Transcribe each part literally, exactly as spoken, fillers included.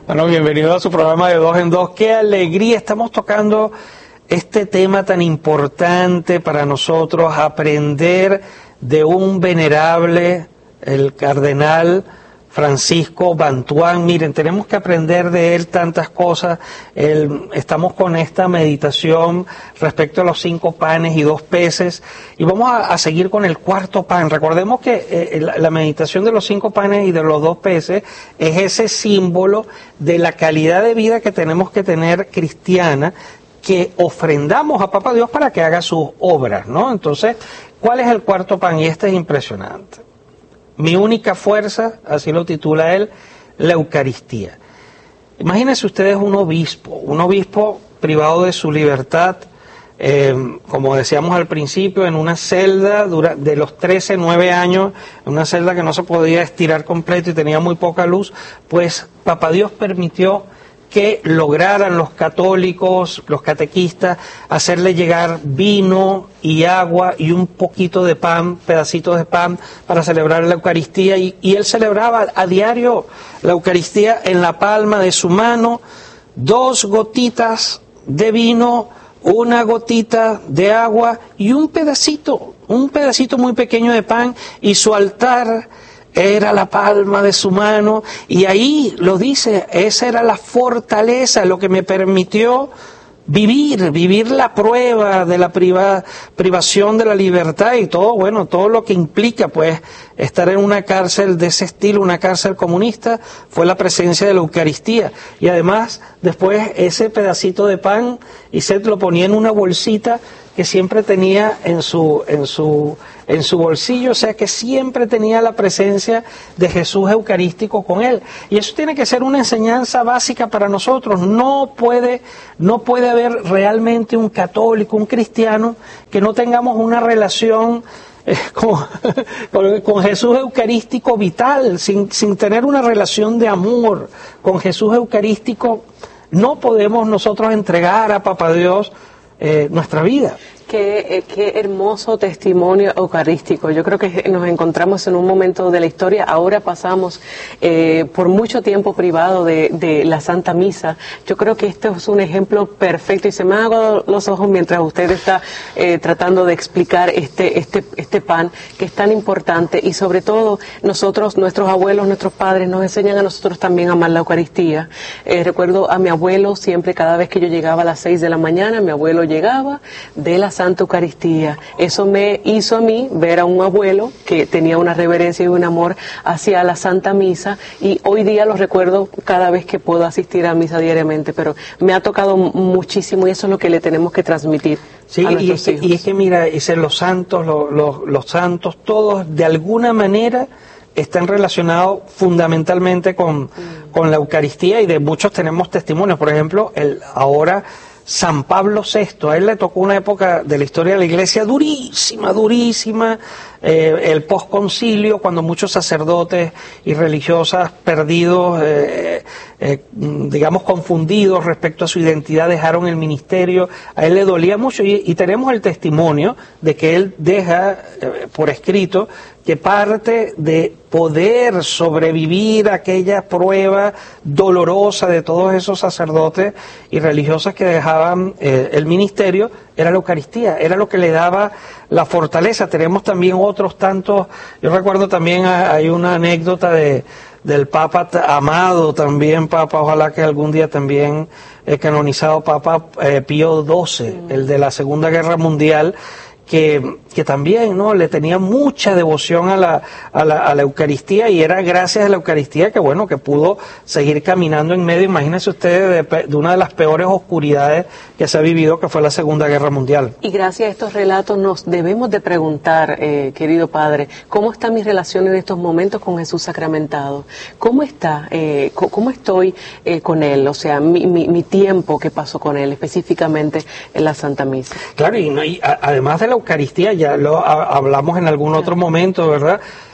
Bueno, bienvenido a su programa de Dos en Dos. ¡Qué alegría! Estamos tocando este tema tan importante para nosotros, aprender de un venerable, el cardenal Francisco Bantuán. Miren, tenemos que aprender de él tantas cosas. El, estamos con esta meditación respecto a los cinco panes y dos peces y vamos a, a seguir con el cuarto pan. Recordemos que eh, la, la meditación de los cinco panes y de los dos peces es ese símbolo de la calidad de vida que tenemos que tener cristiana, que ofrendamos a Papá Dios para que haga sus obras, ¿no? Entonces, ¿cuál es el cuarto pan? Y este es impresionante. Mi única fuerza, así lo titula él, la Eucaristía. Imagínense ustedes un obispo, un obispo privado de su libertad, eh, como decíamos al principio, en una celda dura, de los trece, nueve años, en una celda que no se podía estirar completo y tenía muy poca luz, pues Papá Dios permitió que lograran los católicos, los catequistas, hacerle llegar vino y agua y un poquito de pan, pedacitos de pan, para celebrar la Eucaristía. Y, y él celebraba a diario la Eucaristía en la palma de su mano, dos gotitas de vino, una gotita de agua y un pedacito, un pedacito muy pequeño de pan, y su altar era la palma de su mano, y ahí lo dice, esa era la fortaleza, lo que me permitió vivir, vivir la prueba de la priva, privación de la libertad y todo, bueno, todo lo que implica, pues, estar en una cárcel de ese estilo, una cárcel comunista, fue la presencia de la Eucaristía. Y además, después, ese pedacito de pan, y se lo ponía en una bolsita que siempre tenía en su, en su, en su bolsillo, o sea que siempre tenía la presencia de Jesús eucarístico con él. Y eso tiene que ser una enseñanza básica para nosotros. No puede, no puede haber realmente un católico, un cristiano, que no tengamos una relación eh, con, con, con Jesús eucarístico vital, sin, sin tener una relación de amor con Jesús eucarístico. No podemos nosotros entregar a Papá Dios Eh, nuestra vida. Qué, eh, qué hermoso testimonio eucarístico. Yo creo que nos encontramos en un momento de la historia. Ahora pasamos eh, por mucho tiempo privado de, de la Santa Misa. Yo creo que este es un ejemplo perfecto y se me han aguado los ojos mientras usted está eh, tratando de explicar este, este, este pan que es tan importante, y sobre todo nosotros, nuestros abuelos, nuestros padres nos enseñan a nosotros también a amar la Eucaristía. Eh, recuerdo a mi abuelo siempre, cada vez que yo llegaba a las seis de la mañana, mi abuelo llegaba de la Santa Eucaristía. Eso me hizo a mí ver a un abuelo que tenía una reverencia y un amor hacia la Santa Misa, y hoy día lo recuerdo cada vez que puedo asistir a misa diariamente, pero me ha tocado muchísimo y eso es lo que le tenemos que transmitir sí, a nuestros y es que, hijos. y es que mira, es los santos, los, los, los santos, todos de alguna manera están relacionados fundamentalmente con, mm. con la Eucaristía, y de muchos tenemos testimonios. Por ejemplo, el ahora San Pablo sexto, a él le tocó una época de la historia de la Iglesia durísima, durísima, eh, el posconcilio, cuando muchos sacerdotes y religiosas perdidos, eh, eh, digamos confundidos respecto a su identidad, dejaron el ministerio. A él le dolía mucho, y, y tenemos el testimonio de que él deja eh, por escrito que parte de poder sobrevivir a aquella prueba dolorosa de todos esos sacerdotes y religiosas que dejaban eh, el ministerio era la Eucaristía, era lo que le daba la fortaleza. Tenemos también otros tantos, yo recuerdo también hay una anécdota de del Papa Amado, también Papa, ojalá que algún día también eh, canonizado, Papa eh, Pío doce, mm. el de la Segunda Guerra Mundial, que, que también no le tenía mucha devoción a la, a, la, a la Eucaristía, y era gracias a la Eucaristía que bueno que pudo seguir caminando en medio. Imagínense ustedes de, de una de las peores oscuridades que se ha vivido, que fue la Segunda Guerra Mundial. Y gracias a estos relatos nos debemos de preguntar, eh, querido Padre, ¿cómo está mi relación en estos momentos con Jesús sacramentado? ¿Cómo está? Eh, ¿Cómo estoy eh, con Él? O sea, mi, mi, mi tiempo que paso con Él, específicamente en la Santa Misa. Claro, y, no, y a, además de la Eucaristía, ya lo a, hablamos en algún otro momento, ¿verdad?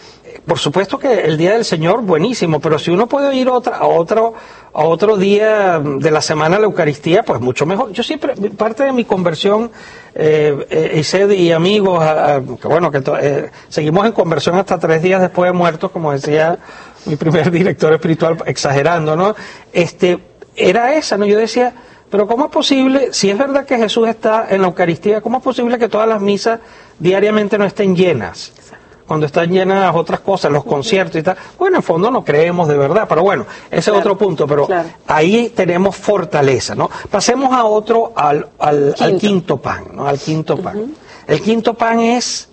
por supuesto que el día del Señor, buenísimo, pero si uno puede ir otra, a otro a otro día de la semana a la Eucaristía, pues mucho mejor. Yo siempre, parte de mi conversión, eh, eh, Ised y amigos, a, a, que bueno, que eh, seguimos en conversión hasta tres días después de muertos, como decía mi primer director espiritual, exagerando, ¿no? Este, era esa, ¿no? Yo decía, pero ¿cómo es posible, si es verdad que Jesús está en la Eucaristía, cómo es posible que todas las misas diariamente no estén llenas? Cuando están llenas otras cosas, los conciertos y tal. Bueno, en fondo no creemos de verdad, pero bueno, ese claro, es otro punto, pero claro, ahí tenemos fortaleza, ¿no? Pasemos a otro, al, al, quinto. al quinto pan, ¿no? Al quinto pan. Uh-huh. El quinto pan es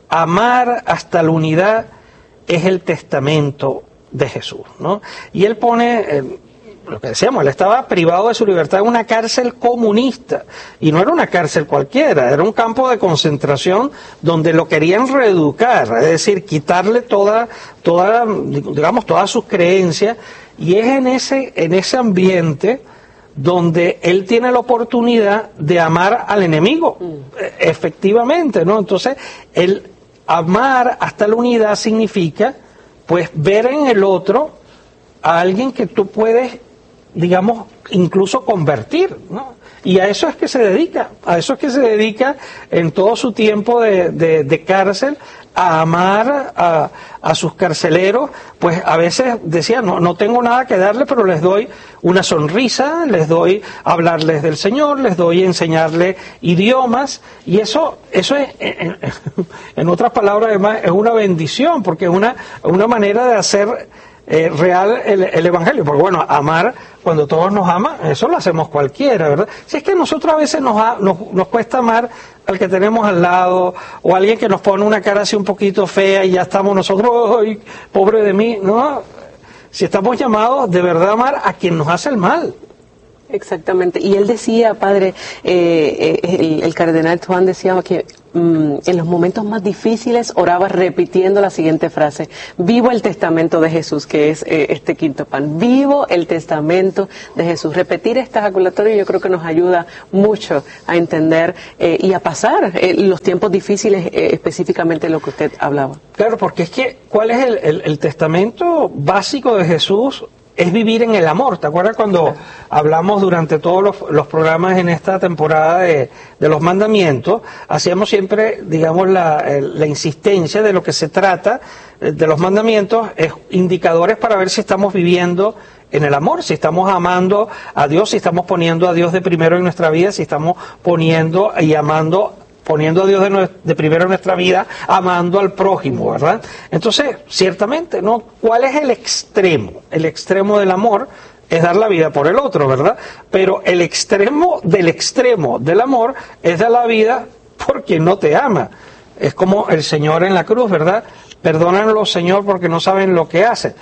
amar hasta la unidad, es el testamento de Jesús, ¿no? Y él pone... Eh, lo que decíamos, él estaba privado de su libertad en una cárcel comunista, y no era una cárcel cualquiera, era un campo de concentración donde lo querían reeducar, es decir, quitarle toda, toda, digamos, todas sus creencias, y es en ese, en ese ambiente donde él tiene la oportunidad de amar al enemigo, mm. efectivamente, ¿no? Entonces, el amar hasta la unidad significa, pues, ver en el otro a alguien que tú puedes, digamos, incluso convertir, ¿no? Y a eso es que se dedica, a eso es que se dedica en todo su tiempo de, de, de cárcel, a amar a, a sus carceleros. Pues a veces decía, no, no tengo nada que darle, pero les doy una sonrisa, les doy hablarles del Señor, les doy enseñarles idiomas, y eso, eso es, en, en otras palabras, además, es una bendición, porque es una, una manera de hacer Eh, real el, el Evangelio, porque bueno, amar, cuando todos nos aman, eso lo hacemos cualquiera, ¿verdad? Si es que a nosotros a veces nos, ha, nos, nos cuesta amar al que tenemos al lado, o alguien que nos pone una cara así un poquito fea y ya estamos nosotros, ¡ay, pobre de mí! No, si estamos llamados de verdad a amar a quien nos hace el mal. Exactamente, y él decía, padre, eh, eh, el, el cardenal Tuan decía que mm, en los momentos más difíciles oraba repitiendo la siguiente frase: vivo el testamento de Jesús, que es eh, este quinto pan, vivo el testamento de Jesús. Repetir esta ejaculatoria yo creo que nos ayuda mucho a entender eh, y a pasar eh, los tiempos difíciles, eh, específicamente lo que usted hablaba. Claro, porque es que, ¿cuál es el, el, el testamento básico de Jesús? Es vivir en el amor. ¿Te acuerdas cuando hablamos durante todos los, los programas en esta temporada de, de los mandamientos? Hacíamos siempre, digamos, la, la insistencia de lo que se trata de los mandamientos, es indicadores para ver si estamos viviendo en el amor, si estamos amando a Dios, si estamos poniendo a Dios de primero en nuestra vida, si estamos poniendo y amando poniendo a Dios de, de primero en nuestra vida, amando al prójimo, ¿verdad? Entonces, ciertamente, ¿no? ¿Cuál es el extremo? El extremo del amor es dar la vida por el otro, ¿verdad? Pero el extremo del extremo del amor es dar la vida por quien no te ama. Es como el Señor en la cruz, ¿verdad? Perdónanlo, Señor, porque no saben lo que hacen.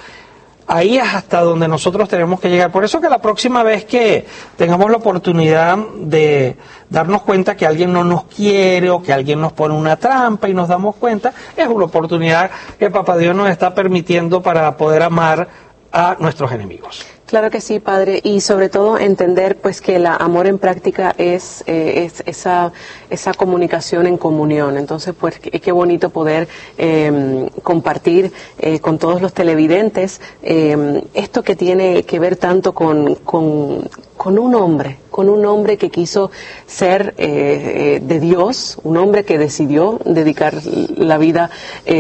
Ahí es hasta donde nosotros tenemos que llegar. Por eso que la próxima vez que tengamos la oportunidad de darnos cuenta que alguien no nos quiere o que alguien nos pone una trampa y nos damos cuenta, es una oportunidad que Papá Dios nos está permitiendo para poder amar a nuestros enemigos. Claro que sí, padre, y sobre todo entender pues que el amor en práctica es, eh, es esa esa comunicación en comunión. Entonces, pues qué, qué bonito poder eh, compartir eh, con todos los televidentes eh, esto que tiene que ver tanto con, con, con un hombre, con un hombre que quiso ser eh, de Dios, un hombre que decidió dedicar la vida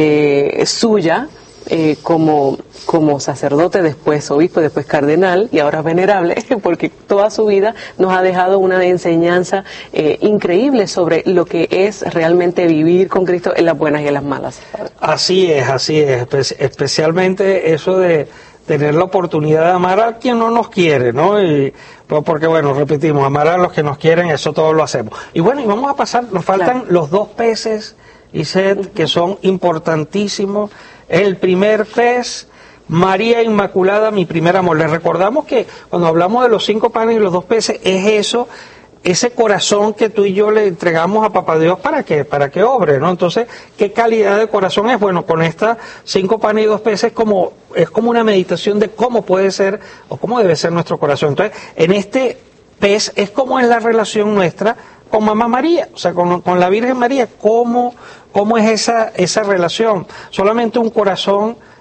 eh, suya Eh, como, como sacerdote, después obispo, después cardenal y ahora venerable, porque toda su vida nos ha dejado una enseñanza eh, increíble sobre lo que es realmente vivir con Cristo en las buenas y en las malas. Así es, así es, Espe- especialmente eso de tener la oportunidad de amar a quien no nos quiere, ¿no? Y, porque bueno, repetimos, amar a los que nos quieren, eso todo lo hacemos. Y bueno, y vamos a pasar, nos faltan claro. los dos peces, Ised, que son importantísimos. El primer pez, María Inmaculada, mi primer amor. Les recordamos que cuando hablamos de los cinco panes y los dos peces, es eso, ese corazón que tú y yo le entregamos a Papá Dios para que, para que obre, ¿no? Entonces, ¿qué calidad de corazón es? Bueno, con estas cinco panes y dos peces como, es como una meditación de cómo puede ser o cómo debe ser nuestro corazón. Entonces, en este pez es como es la relación nuestra con Mamá María, o sea, con, con la Virgen María, cómo, cómo es esa, esa relación. Solamente un corazón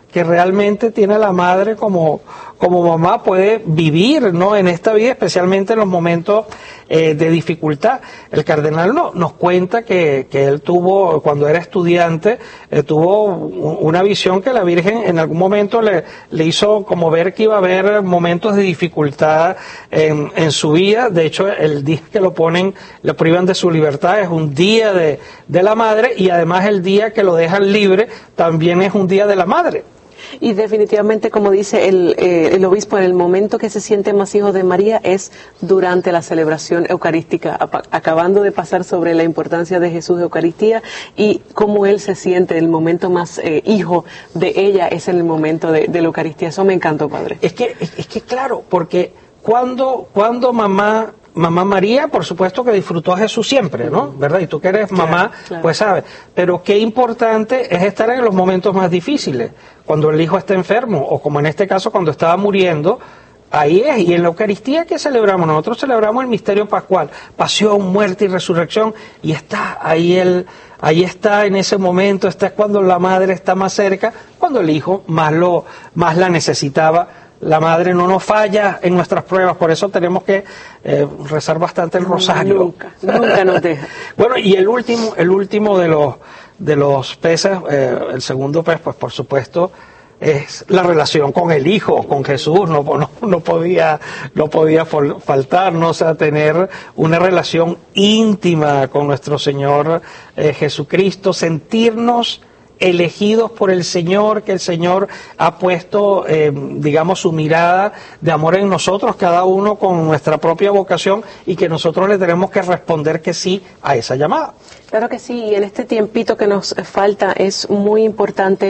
que realmente tiene la madre como, como mamá, puede vivir, ¿no?, en esta vida, especialmente en los momentos eh, de dificultad. El cardenal no, nos cuenta que, que él tuvo, cuando era estudiante, eh, tuvo una visión que la Virgen en algún momento le, le hizo como ver que iba a haber momentos de dificultad en, en su vida. De hecho, el día que lo ponen, lo privan de su libertad, es un día de, de la madre, y además el día que lo dejan libre también es un día de la madre. Y definitivamente, como dice el, eh, el obispo, en el momento que se siente más hijo de María es durante la celebración eucarística, acabando de pasar sobre la importancia de Jesús de Eucaristía y cómo él se siente, el momento más eh, hijo de ella es en el momento de, de la Eucaristía. Eso me encantó, padre. Es que, es, es que claro, porque cuando, cuando mamá... Mamá María, por supuesto que disfrutó a Jesús siempre, ¿no? ¿Verdad? Y tú que eres mamá, claro, claro. pues sabes. Pero qué importante es estar en los momentos más difíciles, cuando el hijo está enfermo, o como en este caso cuando estaba muriendo, ahí es. Y en la Eucaristía, ¿qué celebramos? Nosotros celebramos el misterio pascual, pasión, muerte y resurrección, y está ahí el, ahí está en ese momento, está cuando la madre está más cerca, cuando el hijo más lo, más la necesitaba. La madre no nos falla en nuestras pruebas, por eso tenemos que eh, rezar bastante el rosario. Nunca, nunca nos deja. Bueno, y el último, el último de los de los peces, eh, el segundo pez, pues por supuesto, es la relación con el Hijo, con Jesús. No, no, no podía, no podía faltarnos, o sea, tener una relación íntima con nuestro Señor eh, Jesucristo, sentirnos elegidos por el Señor, que el Señor ha puesto, eh, digamos, su mirada de amor en nosotros, cada uno con nuestra propia vocación, y que nosotros le tenemos que responder que sí a esa llamada. Claro que sí, y en este tiempito que nos falta es muy importante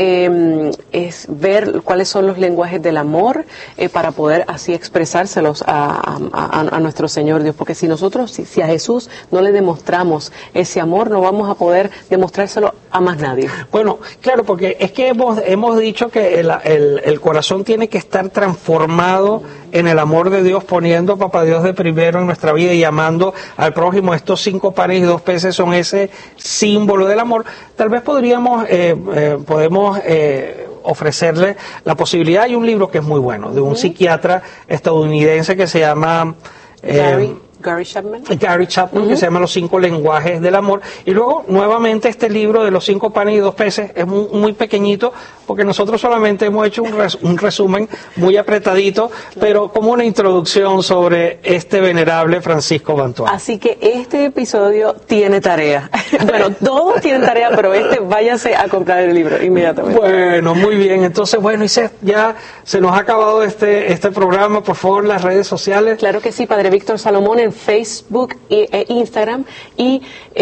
eh, es ver cuáles son los lenguajes del amor eh, para poder así expresárselos a, a, a nuestro Señor Dios, porque si nosotros, si, si a Jesús no le demostramos ese amor, no vamos a poder demostrárselo a más nadie. Bueno, claro, porque es que hemos, hemos dicho que el, el, el corazón tiene que estar transformado en el amor de Dios, poniendo a Papá Dios de primero en nuestra vida y amando al prójimo. Estos cinco panes y dos peces son ese símbolo del amor. Tal vez podríamos, eh, eh, podemos eh, ofrecerle la posibilidad. Hay un libro que es muy bueno, de un uh-huh. psiquiatra estadounidense que se llama... Eh, Gary. Gary Chapman. Gary Chapman, uh-huh. que se llama Los cinco lenguajes del amor. Y luego, nuevamente, este libro de los cinco panes y dos peces es muy, muy pequeñito, porque nosotros solamente hemos hecho un, res, un resumen muy apretadito, claro. pero como una introducción sobre este venerable Francisco Bantuán. Así que este episodio tiene tarea. Bueno, todos tienen tarea, pero este, váyase a comprar el libro inmediatamente. Bueno, muy bien. Entonces, bueno, y se, ya se nos ha acabado este, este programa. Por favor, las redes sociales. Claro que sí, Padre Víctor Salomón en Facebook e Instagram, y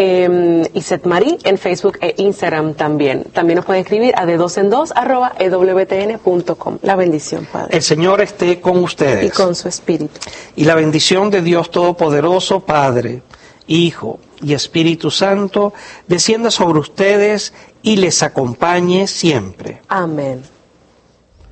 eh, Iset Marí en Facebook e Instagram también. También nos puede escribir a de dos en dos arroba e w t n punto com. La bendición, Padre. El Señor esté con ustedes. Y con su espíritu. Y la bendición de Dios Todopoderoso, Padre, Hijo y Espíritu Santo, descienda sobre ustedes y les acompañe siempre. Amén.